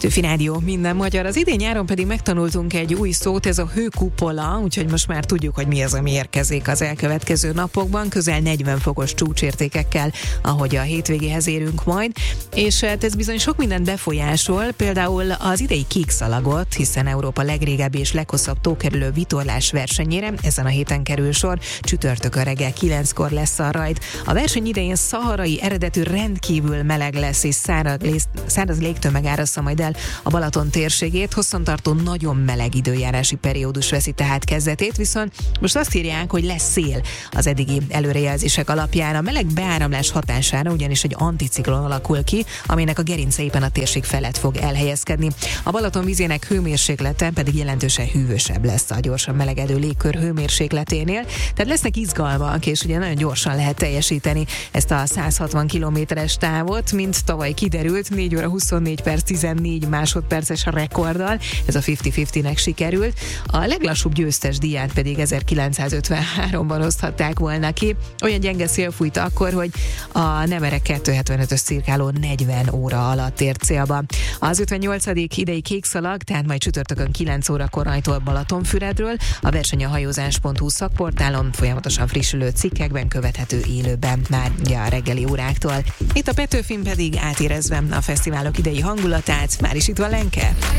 Petőfi Rádió, minden magyar. Az idén nyáron pedig megtanultunk egy új szót, ez a hőkupola, úgyhogy most már tudjuk, hogy mi az, ami érkezik az elkövetkező napokban, közel 40 fokos csúcsértékekkel, ahogy a hétvégéhez érünk majd, és ez bizony sok mindent befolyásol, például az idei kékszalagot, hiszen Európa legrégebbi és leghosszabb tókerülő vitorlás versenyére ezen a héten kerül sor, csütörtökön reggel 9-kor lesz a rajt. A verseny idején szaharai eredetű rendkívül meleg lesz, és száraz légtömeg árassza majd el a Balaton térségét. Hosszantartó nagyon meleg időjárási periódus veszi tehát kezdetét, viszont most azt írják, hogy lesz szél az eddigi előrejelzések alapján. A meleg beáramlás hatására ugyanis egy anticiklon alakul ki, aminek a gerince éppen a térség felett fog elhelyezkedni. A Balaton vízének hőmérséklete pedig jelentősen hűvösebb lesz a gyorsan melegedő légkör hőmérsékleténél, tehát lesznek izgalmak, és ugye nagyon gyorsan lehet teljesíteni ezt a 160 kilométeres távot, mint tavaly kiderült, 4 óra 24 perc 14 másodperces rekorddal, ez a 50-50-nek sikerült. A leglassúbb győztes díját pedig 1953-ban oszthatták volna ki. Olyan gyenge szél fújt akkor, hogy a Nemere 275-ös cirkáló 40 óra alatt ért célba. Az 58. idei kékszalag, tehát majd csütörtökön 9 órakor rajtol Balatonfüredről, a verseny a hajózás.hu szakportálon folyamatosan frissülő cikkekben követhető élőben már a reggeli óráktól. Itt a Petőfin pedig átérezve a fesztiválok idei hangulatát, már is itt van Lenke.